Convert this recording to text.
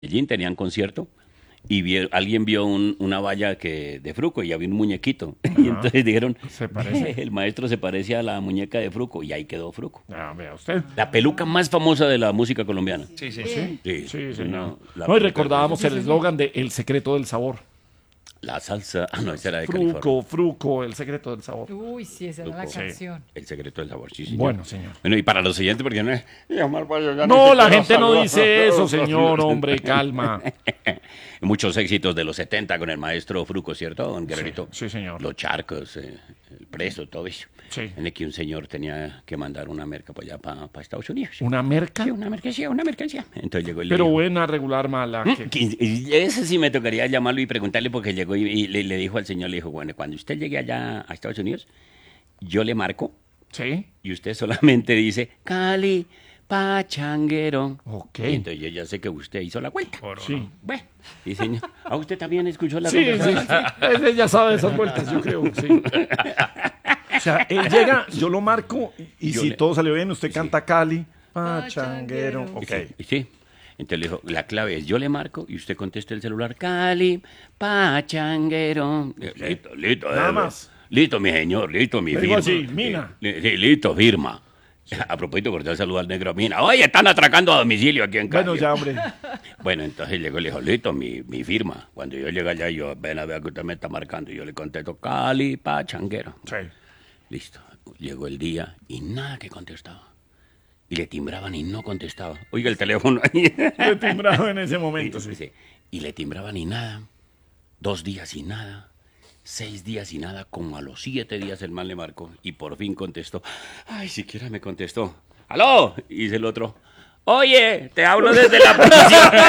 Medellín, tenían concierto y alguien vio una valla de Fruco y había un muñequito. Y entonces dijeron, Se parece. el maestro se parece a la muñeca de Fruco y ahí quedó Fruco. Ah, vea usted. La peluca más famosa de la música colombiana. Sí, sí. Sí, Sí, sí, señor. la No, y peluca recordábamos el eslogan de El secreto del sabor. La salsa, no, esa era de California. Fruco, Fruco, el secreto del sabor. Uy, sí, esa era la Sí. canción. El secreto del sabor, sí, señor. Bueno, señor. Bueno, y para los siguientes, porque no es... No, la gente no dice eso, señor, hombre, calma. Muchos éxitos de los 70 con el maestro Fruco, ¿cierto, don Guerrerito? Sí, señor. Los charcos, el preso, todo eso. Sí. En el que un señor tenía que mandar una merca para allá, para Estados Unidos. ¿Una merca? Sí, una mercancía. Entonces llegó y le Pero dijo, buena, regular, mala. ese sí me tocaría llamarlo y preguntarle porque llegó y le dijo al señor, le dijo, bueno, cuando usted llegue allá a Estados Unidos, yo le marco Sí. y usted solamente dice, Cali, pachanguero. Ok. Y entonces yo ya sé que usted hizo la vuelta. Sí. Bueno, sí, señor. ¿A usted también escuchó la Sí, sí, conversación? sí. Él ya sabe esas vueltas, yo creo, sí. O sea, él llega, yo lo marco y Yo si le- todo salió bien, usted canta Cali, pachanguero. Pachanguero. Ok. Sí. Entonces le dijo, la clave es, yo le marco y usted contesta el celular, Cali, pachanguero. Listo. Nada más. Listo, mi señor, listo, mi Le digo firma. así, Mina. Listo, firma. A propósito, cordial saludo al negro Mina. Oye, están atracando a domicilio aquí en Cali. Bueno, ya, hombre. Bueno, entonces llegó y le dijo, listo, mi firma. Cuando yo llegué allá, yo, ven a ver que usted me está marcando. Y yo le contesto, Cali, pachanguero. Sí. Listo. Llegó el día y nada que contestaba. Y le timbraban y no contestaba. Oiga el teléfono ahí. Le timbrado en ese momento, sí. Sí. Y le timbraban y nada. 2 días y nada. 6 días y nada. Como a los 7 días el man le marcó y por fin contestó. Ay, siquiera me contestó. ¡Aló! Y dice el otro. Oye, te hablo desde la prisión.